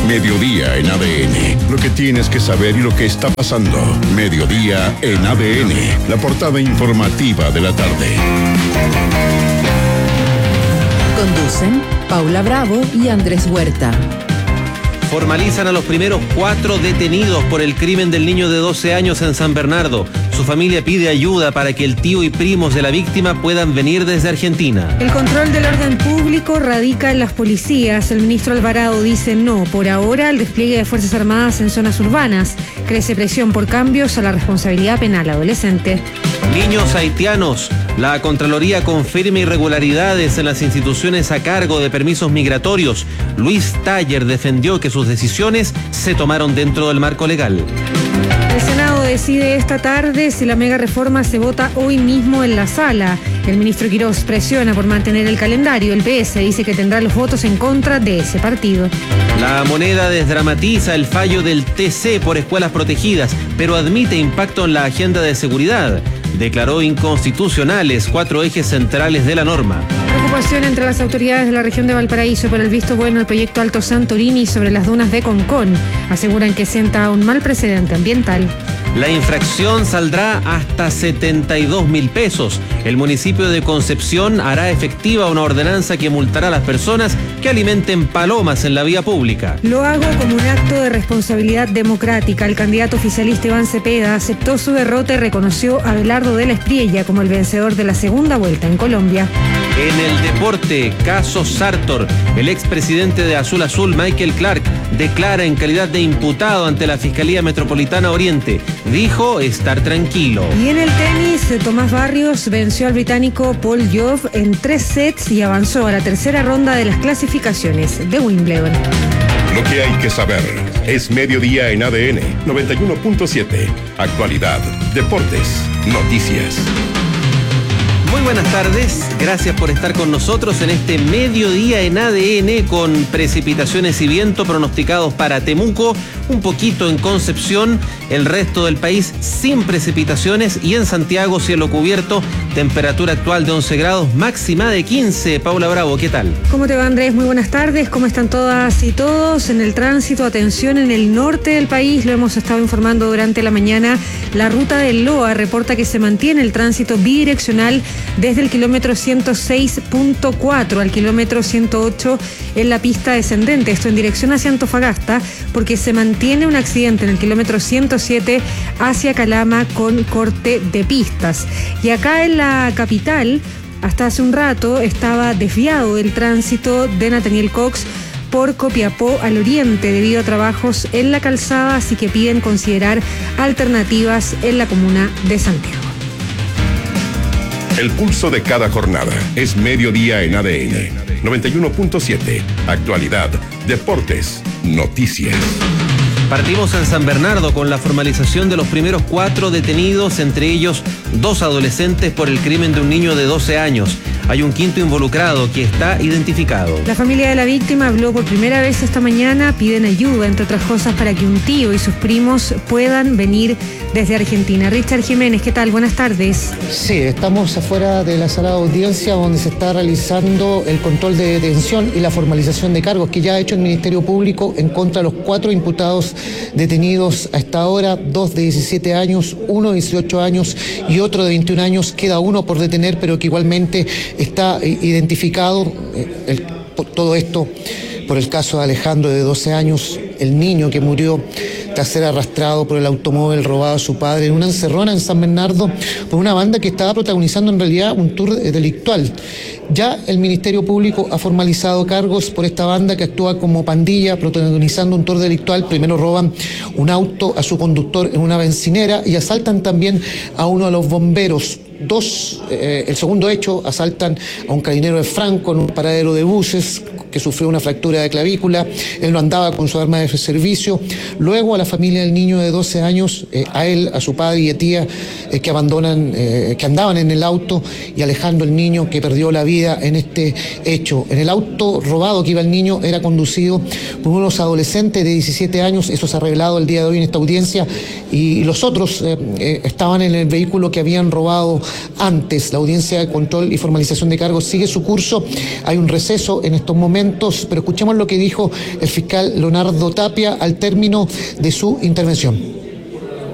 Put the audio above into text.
Mediodía en ADN. Lo que tienes que saber y lo que está pasando. Mediodía en ADN. La portada informativa de la tarde. Conducen Paula Bravo y Andrés Huerta. Formalizan a los primeros 4 detenidos por el crimen del niño de 12 años en San Bernardo. Su familia pide ayuda para que el tío y primos de la víctima puedan venir desde Argentina. El control del orden público radica en las policías. El ministro Alvarado dice no, por ahora, al despliegue de Fuerzas Armadas en zonas urbanas. Crece presión por cambios a la responsabilidad penal adolescente. Niños haitianos. La Contraloría confirma irregularidades en las instituciones a cargo de permisos migratorios. Luis Taller defendió que sus decisiones se tomaron dentro del marco legal. El Senado decide esta tarde si la mega reforma se vota hoy mismo en la sala. El ministro Quirós presiona por mantener el calendario. El PS dice que tendrá los votos en contra de ese partido. La Moneda desdramatiza el fallo del TC por escuelas protegidas, pero admite impacto en la agenda de seguridad. Declaró inconstitucionales 4 ejes centrales de la norma. Preocupación entre las autoridades de la región de Valparaíso por el visto bueno del proyecto Alto Santorini sobre las dunas de Concón. Aseguran que sienta un mal precedente ambiental. La infracción saldrá hasta 72.000 pesos. El municipio de Concepción hará efectiva una ordenanza que multará a las personas que alimenten palomas en la vía pública. Lo hago como un acto de responsabilidad democrática. El candidato oficialista Iván Cepeda aceptó su derrota y reconoció a Abelardo de la Espriella como el vencedor de la segunda vuelta en Colombia. En el deporte, caso Sartor. El expresidente de Azul Azul, Michael Clark, declara en calidad de imputado ante la Fiscalía Metropolitana Oriente. Dijo estar tranquilo. Y en el tenis, Tomás Barrios venció al británico Paul Jove en 3 sets y avanzó a la tercera ronda de las clasificaciones de Wimbledon. Lo que hay que saber es Mediodía en ADN 91.7. Actualidad, deportes, noticias. Muy buenas tardes, gracias por estar con nosotros en este mediodía en ADN con precipitaciones y viento pronosticados para Temuco, un poquito en Concepción, el resto del país sin precipitaciones y en Santiago cielo cubierto, temperatura actual de 11 grados, máxima de 15. Paula Bravo, ¿qué tal? ¿Cómo te va, Andrés? Muy buenas tardes, ¿cómo están todas y todos? En el tránsito, atención, en el norte del país, lo hemos estado informando durante la mañana, la ruta del Loa reporta que se mantiene el tránsito bidireccional desde el kilómetro 106.4 al kilómetro 108 en la pista descendente, esto en dirección hacia Antofagasta, porque se mantiene un accidente en el kilómetro 107 hacia Calama con corte de pistas. Y acá en la capital, hasta hace un rato, estaba desviado el tránsito de Nathaniel Cox por Copiapó al oriente debido a trabajos en la calzada, así que piden considerar alternativas en la comuna de Santiago. El pulso de cada jornada es Mediodía en ADN 91.7. Actualidad, deportes, noticias. Partimos en San Bernardo con la formalización de los primeros 4 detenidos, entre ellos 2 adolescentes por el crimen de un niño de 12 años. Hay un quinto involucrado que está identificado. La familia de la víctima habló por primera vez esta mañana, piden ayuda, entre otras cosas, para que un tío y sus primos puedan venir desde Argentina. Richard Jiménez, ¿qué tal? Buenas tardes. Sí, estamos afuera de la sala de audiencia donde se está realizando el control de detención y la formalización de cargos que ya ha hecho el Ministerio Público en contra de los 4 imputados detenidos a esta hora, 2 de 17 años, 1 de 18 años y otro de 21 años. Queda uno por detener, pero que igualmente está identificado. Todo esto por el caso de Alejandro, de 12 años, el niño que murió tras ser arrastrado por el automóvil robado a su padre en una encerrona en San Bernardo por una banda que estaba protagonizando en realidad un tour delictual. Ya el Ministerio Público ha formalizado cargos por esta banda que actúa como pandilla protagonizando un tour delictual. Primero roban un auto a su conductor en una bencinera y asaltan también a uno de los bomberos. El segundo hecho, asaltan a un carabinero de Franco en un paradero de buses que sufrió una fractura de clavícula. Él no andaba con su arma de servicio. Luego a la familia del niño de 12 años, a él, a su padre y a tía que andaban en el auto, y Alejandro, el niño que perdió la vida en este hecho. En el auto robado que iba el niño era conducido por unos adolescentes de 17 años, eso se ha revelado el día de hoy en esta audiencia, y los otros estaban en el vehículo que habían robado antes. La audiencia de control y formalización de cargos sigue su curso. Hay un receso en estos momentos. elementos, pero escuchemos lo que dijo el fiscal Leonardo Tapia al término de su intervención.